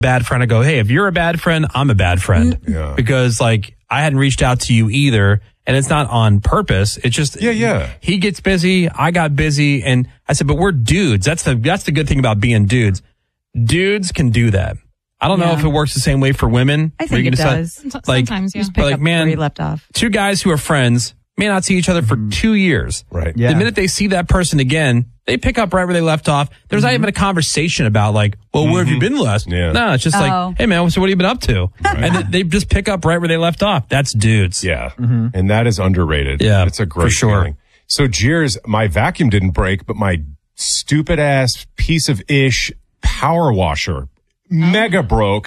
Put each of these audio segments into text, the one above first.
bad friend, I go, hey, if you're a bad friend, I'm a bad friend. Yeah. Because like I hadn't reached out to you either. And it's not on purpose. It's just, he gets busy. I got busy. And I said, but we're dudes. That's the good thing about being dudes. Dudes can do that. I don't know if it works the same way for women. I think it does. Sometimes, yeah. Just pick up where you left off. Two guys who are friends may not see each other for 2 years. Right. The minute they see that person again, they pick up right where they left off. There's not even a conversation about like, well, where have you been last? Yeah. No, it's just like, hey man, so what have you been up to? And they just pick up right where they left off. That's dudes. Yeah. And that is underrated. Yeah. It's a great for sure. feeling. So Jeers, my vacuum didn't break, but my stupid ass piece of ish power washer mega broke.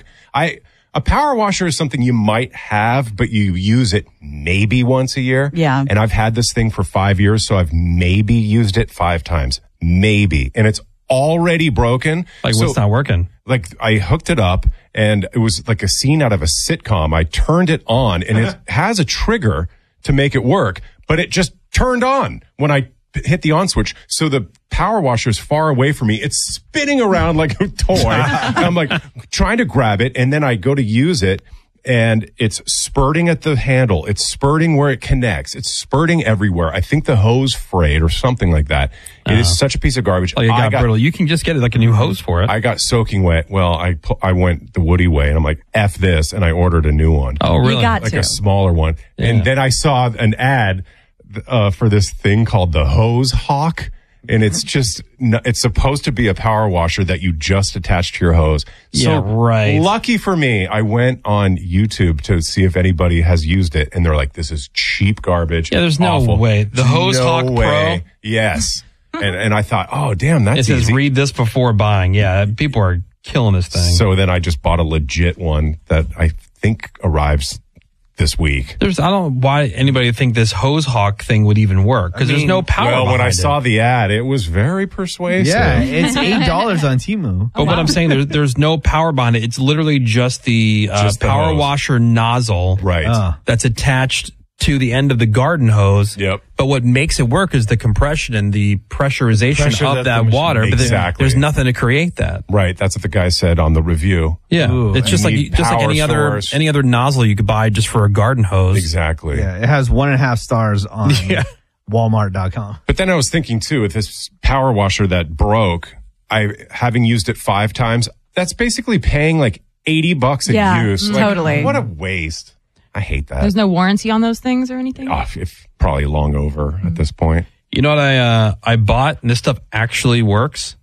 A power washer is something you might have, but you use it maybe once a year. Yeah. And I've had this thing for 5 years, so I've maybe used it 5 times. Maybe. And it's already broken. Like So, what's not working? like I hooked it up and it was like a scene out of a sitcom. I turned it on and it has a trigger to make it work, but it just turned on when I hit the on switch. So the power washer is far away from me. It's spinning around like a toy. And I'm like trying to grab it. And then I go to use it and it's spurting at the handle. It's spurting where it connects. It's spurting everywhere. I think the hose frayed or something like that. It is such a piece of garbage. Oh, you got brittle. You can just get like a new hose for it. I got soaking wet. Well, I went the Woody way and I'm like, F this. And I ordered a new one. Oh, really? You got like to. a smaller one. Yeah. And then I saw an ad for this thing called the Hose Hawk. And it's just, it's supposed to be a power washer that you just attach to your hose. Yeah, right. Lucky for me, I went on YouTube to see if anybody has used it. And they're like, this is cheap garbage. Yeah, there's no awful. way. The Hose No Hawk way. Pro? Yes. And I thought, oh, damn, that's It says easy. read this before buying. Yeah, people are killing this thing. So then I just bought a legit one that I think arrives this week. I don't know why anybody would think this Hose Hawk thing would even work because there's no power. Well, when I behind saw it. the ad, it was very persuasive. Yeah, it's $8 on Temu. But what I'm saying, there's no power behind it. It's literally just the Just the power hose. washer nozzle Right. that's attached to the end of the garden hose. Yep. But what makes it work is the compression and the pressurization Pressure of that that the machine- water. But Exactly. there's nothing to create that. Right. That's what the guy said on the review. Yeah, Ooh, it's just and like need power source. any other nozzle you could buy just for a garden hose. Exactly. Yeah, it has 1.5 stars on Walmart.com. But then I was thinking too, with this power washer that broke, having used it 5 times, that's basically paying like $80 a Yeah, use. Like, totally. What a waste. I hate that. There's no warranty on those things or anything? Oh, if probably long over at this point. You know what I bought? And this stuff actually works.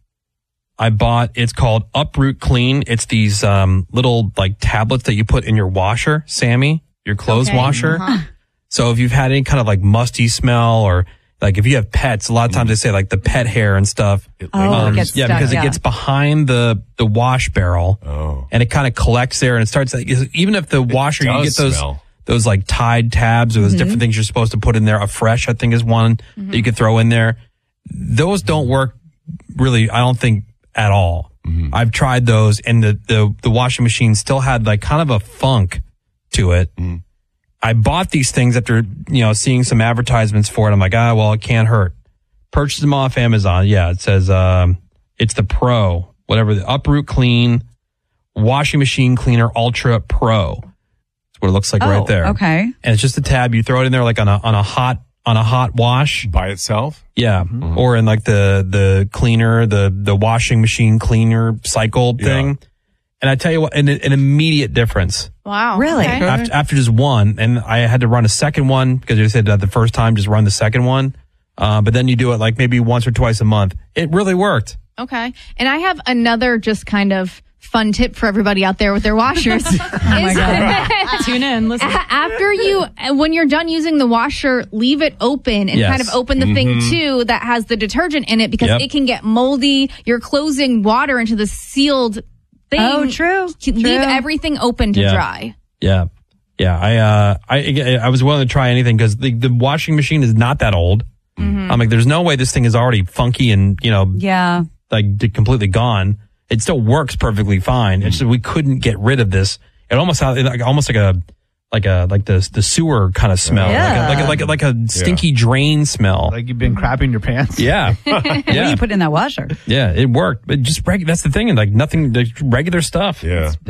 It's called Uproot Clean. It's these little like tablets that you put in your washer, Sammy, your clothes washer. So if you've had any kind of like musty smell or like if you have pets, a lot of times they say like the pet hair and stuff. It gets yeah, stuck, because it gets behind the wash barrel and it kind of collects there and it starts like, even if the washer, you get those like Tide tabs or those different things you're supposed to put in there. A Fresh, I think, is one that you could throw in there. Those don't work really, I don't think, at all. I've tried those and the washing machine still had like kind of a funk to it. I bought these things after, seeing some advertisements for it. I'm like, well, it can't hurt. Purchased them off Amazon. Yeah, it says, it's the Pro, whatever, the Uproot Clean Washing Machine Cleaner Ultra Pro. That's what it looks like right there. Okay. And it's just a tab. You throw it in there like on a hot wash. By itself? Yeah. Or in like the cleaner, the washing machine cleaner cycle thing. And I tell you what, an immediate difference. Wow. Really? Okay. After just one, and I had to run a second one because you said that the first time, just run the second one. But then you do it like maybe once or twice a month. It really worked. Okay. And I have another just kind of fun tip for everybody out there with their washers. Tune in, listen. When you're done using the washer, leave it open and kind of open the thing too that has the detergent in it because it can get moldy. You're closing water into the sealed thing. Oh, true. Leave everything open to dry. Yeah. Yeah. I was willing to try anything because the washing machine is not that old. I'm like, there's no way this thing is already funky and, like completely gone. It still works perfectly fine. It's just we couldn't get rid of this. It almost like like the sewer kind of smell, like a stinky drain smell. Like you've been crapping your pants. Yeah. What do you put in that washer? Yeah, it worked. But just that's the thing, and like nothing, regular stuff. Yeah.